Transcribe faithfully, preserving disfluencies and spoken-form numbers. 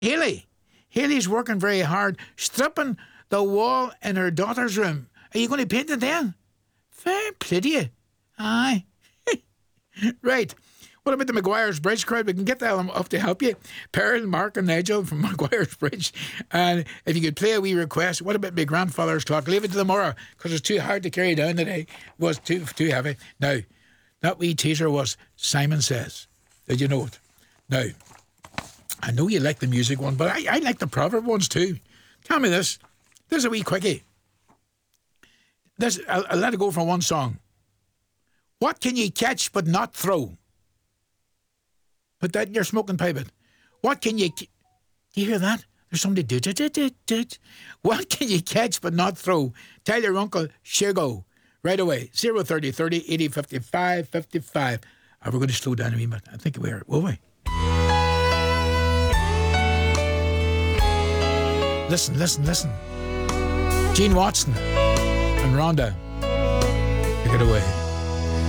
Haley. Haley's working very hard, stripping the wall in her daughter's room. Are you going to paint it then? Fair play to you. Aye. Right. What about the Maguire's Bridge crowd? We can get them up to help you. Pearl, Mark and Nigel from Maguire's Bridge. And if you could play a wee request, what about my grandfather's clock? Leave it to tomorrow because it's too hard to carry down today. It was too too heavy. Now, that wee teaser was Simon Says. Did you know it? Now, I know you like the music one, but I, I like the proverb ones too. Tell me this. There's a wee quickie. This, I'll, I'll let it go for one song. What can you catch but not throw? Put that in your smoking pipe. What can you... Do you hear that? There's somebody... Do, do, do, do, do. What can you catch but not throw? Tell your uncle, sure go. Right away. zero thirty thirty eighty fifty-five fifty-five. Are we going to slow down a wee bit? I think we are. Will we? Listen, listen, listen. Gene Watson and Rhonda. Take it away.